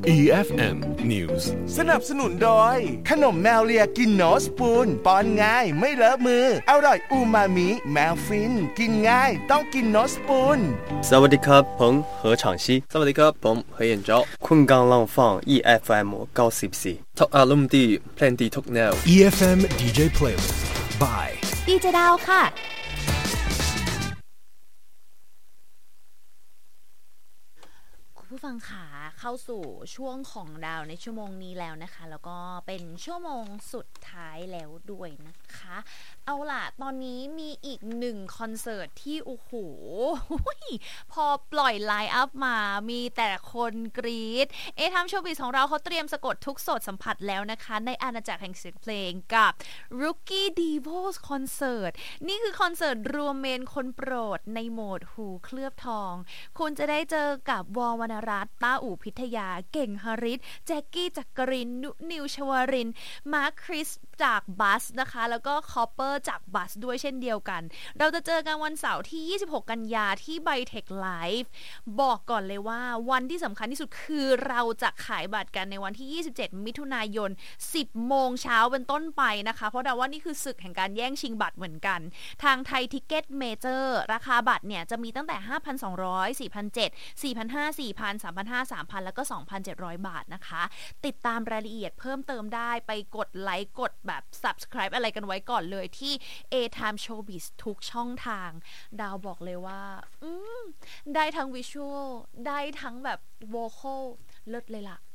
EFM News สนับสนุนโดยขนมแมวเลียกินโนสปูนป้อนง่ายไม่เลอะมืออร่อยอูมามิแมวฟินกินง่ายต้องกินโนสปูนสวัสดีครับผม何长熙สวัสดีครับผมเฮียนเจ้าคุณกำลังฟัง EFM 94 ทุกอารมณ์ดีเพลงดีทุกแนว EFM DJ Playlist by ดีเจดาวค่ะผู้ฟังขาเข้าสู่ช่วงของดาวในชั่วโมงนี้แล้วนะคะแล้วก็เป็นชั่วโมงสุดท้ายแล้วด้วยนะคะเอาล่ะตอนนี้มีอีกหนึ่งคอนเสิร์ตที่โอ้โหพอปล่อยไลน์อัพมามีแต่คนกรี๊ดทำโชว์บิสของเราเขาเตรียมสะกดทุกโสดสัมผัสแล้วนะคะในอาณาจักรแห่งเสียงเพลงกับ Rookie Devos Concert นี่คือคอนเสิร์ตรวมเมนคนโปรดในโหมดหูเคลือบทองคุณจะได้เจอกับววรรณรัตน์ต้าอู่พิทยาเก่งหฤทธิ์แจ็คกี้จักรินนุนิวชวรินทร์มาร์คคริสจากบัสนะคะแล้วก็คอปเปอร์จากบัสด้วยเช่นเดียวกันเราจะเจอกันวันเสาร์ที่26กันยาที่ไบเทคไลฟ์บอกก่อนเลยว่าวันที่สำคัญที่สุดคือเราจะขายบัตรกันในวันที่27มิถุนายน 10 โมงเช้าเป็นต้นไปนะคะเพราะว่านี่คือศึกแห่งการแย่งชิงบัตรเหมือนกันทางไทยทิกเก็ตเมเจอร์ราคาบัตรเนี่ยจะมีตั้งแต่ 5,200 4,700 4,500 4,000 3,500 3,000 แล้วก็ 2,700 บาทนะคะติดตามรายละเอียดเพิ่มเติมได้ไปกดไลค์กดแบบ subscribe อะไรกันไว้ก่อนเลยที่ A-Time Showbiz ทุกช่องทางดาวบอกเลยว่าได้ทั้งวิชวลได้ทั้งแบบ vocal เลิศเลยล่ะ